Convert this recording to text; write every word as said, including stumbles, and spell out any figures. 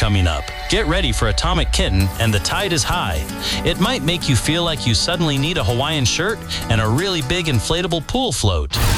coming up. Get ready for Atomic Kitten and the tide is high. It might make you feel like you suddenly need a Hawaiian shirt and a really big inflatable pool float.